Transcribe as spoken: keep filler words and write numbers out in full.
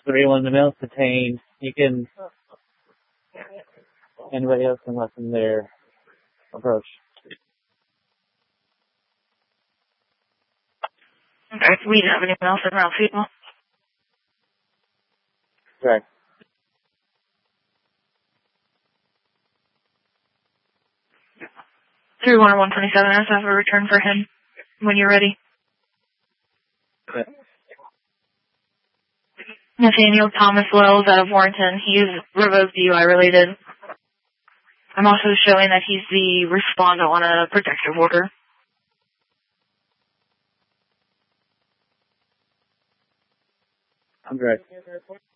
three when the male's detained. You can, anybody else can lessen their approach. Okay, we didn't have anyone else around people. Correct. three one one twenty-seven, I have a return for him when you're ready. Okay. Nathaniel Thomas Wells out of Warrenton. He's revoked D U I related. I'm also showing that he's the respondent on a protective order. I'm correct.